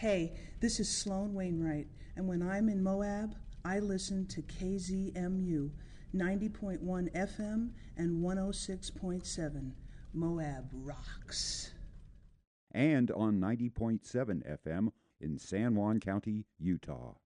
Hey, this is Sloan Wainwright, and when I'm in Moab, I listen to KZMU 90.1 FM and 106.7. Moab rocks. And on 90.7 FM in San Juan County, Utah.